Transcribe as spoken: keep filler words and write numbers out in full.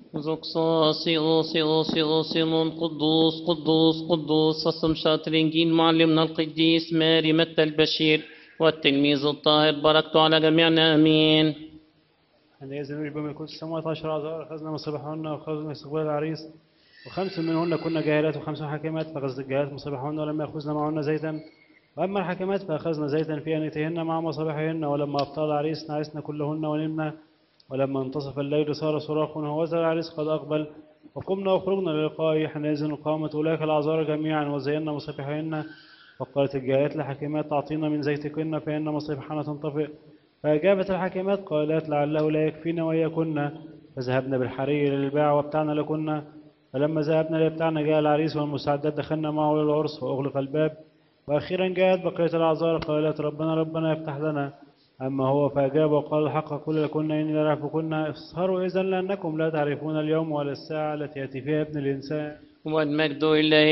زقصاصي أوصي أوصي أوصي من قدوس قدوس قدوس صصم شاطرين جين معلمنا القديس ماري متى البشير والتلميذ الطاهر بركته على جميعنا آمين. حينئذ نريد بملكوت السماوات عشر أعذار أخذنا مصابيحهن وأخذنا استقبال العريس وخمس منهن كنا جاهلات وخمس حاكمات فأخذت الجاهلات مصابيحهن ولم يأخذن معهن زيتا وأما الحاكمات فأخذنا زيتا في أنيتهن مع مصابيحهن ولما أبطل العريس نعسنا كلهن ونمنا ولما انتصف الليل صار صراخ هوذا العريس قد أقبل وقمنا وخرجنا للقائه. حينئذ قامت أولئك الأعذار جميعا وزينا مصابيحهن وقالت الجاهلات لحكيمات أعطينا من زيتكن فإن مصابيحنا تنطفئ. فأجابت الحكيمات قالت لعله لا يكفينا وإياكن فذهبنا بالحرير للباع وابتعنا لكن. فلما ذهبنا لابتعنا جاء العريس والمستعدات دخلنا معه للعرس وأغلق الباب. وأخيرا جاءت بقية الأعذار قالت ربنا ربنا يفتح لنا. أما هو فأجاب وقال الحق أقول لكن إني لا أعرفكن اسهروا إذا لأنكم لا تعرفون اليوم ولا الساعة التي يأتي فيها ابن الإنسان. والمجد لله